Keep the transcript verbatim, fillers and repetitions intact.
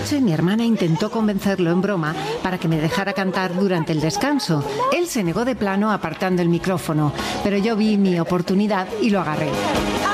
noche mi hermana intentó convencerlo en broma para que me dejara cantar durante el descanso. Él se negó de plano apartando el micrófono, pero yo vi mi oportunidad y lo agarré.